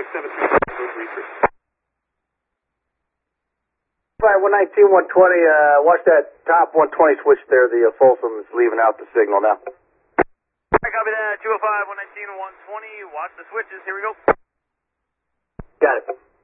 119, 120, watch that top 120 switch there. The Folsom is leaving out the signal now. I copy that. 205, 119, 120. Watch the switches. Here we go. Got it.